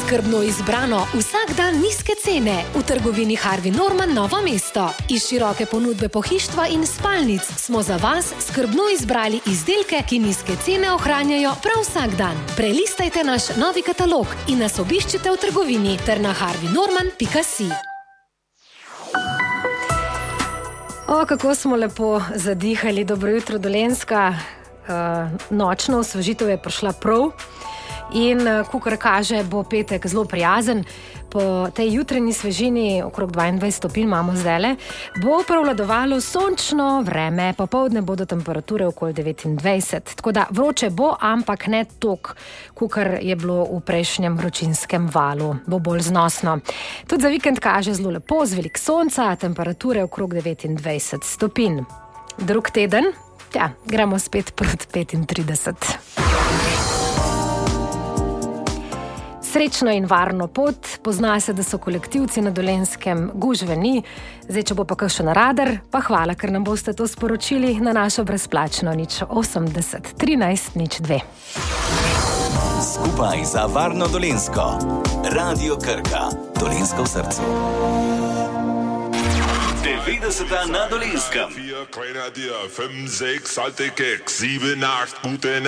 Skrbno izbrano, vsak dan nizke cene v trgovini Harvey Norman Novo mesto. Iz široke ponudbe pohištva in spalnic smo za vas skrbno izbrali izdelke, ki nizke cene ohranjajo prav vsak dan. Prelistajte naš novi katalog in nas obiščite v trgovini ter na harveynorman.si. Kako smo lepo zadihali. Dobro jutro, Dolenjska. Nočna osvežitev je prišla prav in kakor kaže, bo petek zelo prijazen. Po tej jutranji svežini, okrog 22 stopinj imamo zdajle, bo prevladovalo sončno vreme, popoldne bodo temperature okoli 29. Tako da vroče bo, ampak ne toliko, kakor je bilo v prejšnjem vročinskem valu. Bo bolj znosno. Tudi za vikend kaže zelo lepo, z veliko sonca, temperature okrog 29 stopinj. Drug teden, gremo spet proti 35. Srečno in varno pot. Pozna se, da so kolektivci na Dolenjskem gužveni. Zdaj, če bo pa kakšen radar, pa hvala, ker nam boste to sporočili na našo brezplačno 080 13 02. Skupaj za varno Dolenjsko. Radio Krka. Dolenjsko v srcu. 90 na Dolenjskem. 4 kleine Dir, 5, 6 alte Keks, 7, 8 gute Nacht.